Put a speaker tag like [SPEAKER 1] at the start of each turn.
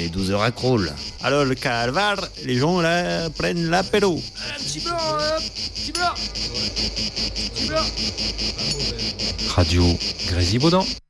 [SPEAKER 1] est 12h à Crolles.
[SPEAKER 2] Alors le calvaire, les gens là prennent l'apéro.
[SPEAKER 3] Un petit blanc, petit blanc. Petit blanc.
[SPEAKER 4] Radio Grésivaudan.